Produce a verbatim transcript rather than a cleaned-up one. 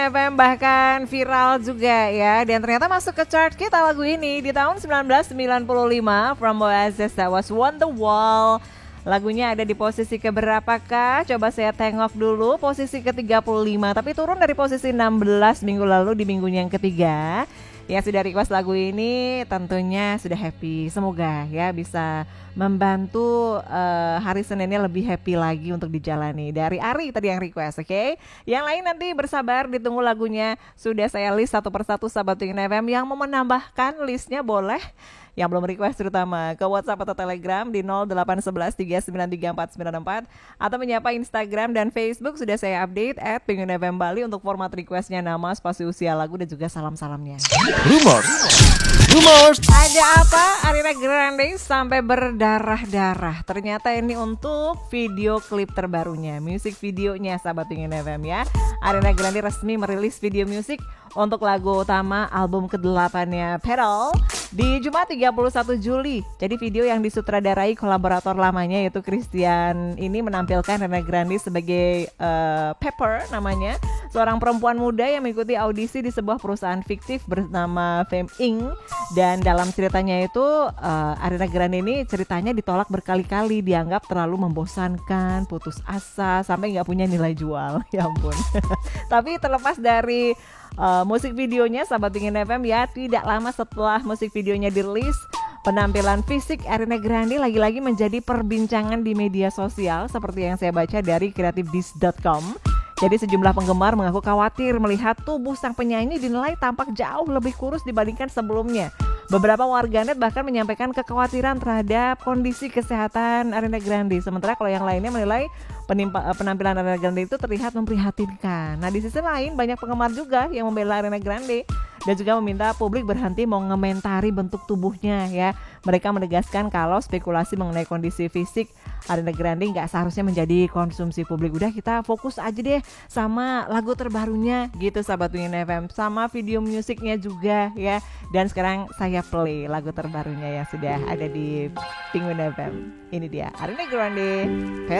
F M bahkan viral juga ya. Dan ternyata masuk ke chart kita lagu ini di tahun sembilan belas sembilan puluh lima. From Oasis, that was Wonderwall. Lagunya ada di posisi keberapakah? Coba saya tengok dulu. Posisi ke tiga puluh lima, tapi turun dari posisi enam belas minggu lalu di minggu yang ketiga. Yang sudah request lagu ini tentunya sudah happy. Semoga ya bisa membantu uh, hari Seninnya lebih happy lagi untuk dijalani. Dari Ari tadi yang request, oke? Okay? Yang lain nanti bersabar ditunggu lagunya. Sudah saya list satu persatu sahabat Pingin F M. Yang mau menambahkan listnya boleh. Yang belum request terutama ke WhatsApp atau Telegram di nol delapan satu satu tiga sembilan tiga empat sembilan empat atau menyapa Instagram dan Facebook sudah saya update at Pingin F M Bali untuk format requestnya, nama, spasi usia lagu dan juga salam-salamnya. Rumors. Rumors. Ada apa? Ariana Grande sampai berdarah-darah. Ternyata ini untuk video klip terbarunya, musik videonya sahabat Pingin F M ya. Ariana Grande resmi merilis video musik untuk lagu utama album kedelapannya Petal di Jumat tiga puluh satu Juli. Jadi video yang disutradarai kolaborator lamanya yaitu Christian ini menampilkan Ariana Grande sebagai uh, Pepper namanya, seorang perempuan muda yang mengikuti audisi di sebuah perusahaan fiktif bernama Fame Incorporated. Dan dalam ceritanya itu uh, Ariana Grande ini ceritanya ditolak berkali-kali, dianggap terlalu membosankan, putus asa, sampai nggak punya nilai jual. Ya ampun. Tapi terlepas dari uh, musik videonya, sahabat Pingin F M ya, tidak lama setelah musik videonya dirilis, penampilan fisik Ariana Grande lagi-lagi menjadi perbincangan di media sosial seperti yang saya baca dari creative dish dot com. Jadi sejumlah penggemar mengaku khawatir melihat tubuh sang penyanyi dinilai tampak jauh lebih kurus dibandingkan sebelumnya. Beberapa warganet bahkan menyampaikan kekhawatiran terhadap kondisi kesehatan Ariana Grande. Sementara kalau yang lainnya menilai penimpa, penampilan Ariana Grande itu terlihat memprihatinkan. Nah di sisi lain banyak penggemar juga yang membela Ariana Grande dan juga meminta publik berhenti mau mengomentari bentuk tubuhnya ya. Mereka menegaskan kalau spekulasi mengenai kondisi fisik Ariana Grande nggak seharusnya menjadi konsumsi publik. Udah kita fokus aja deh sama lagu terbarunya gitu sahabat Pingin F M, sama video musiknya juga ya. Dan sekarang saya play lagu terbarunya yang sudah ada di Pingin F M. Ini dia Ariana Grande.